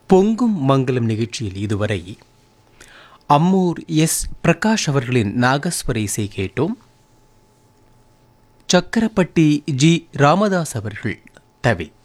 பொங்கும் மங்கலம் நிகழ்ச்சியில் இதுவரை அம்மூர் எஸ் பிரகாஷ் அவர்களின் நாகஸ்வர இசை கேட்டோம். சக்கரப்பட்டி ஜி ராமதாஸ் அவர்கள் தவில்.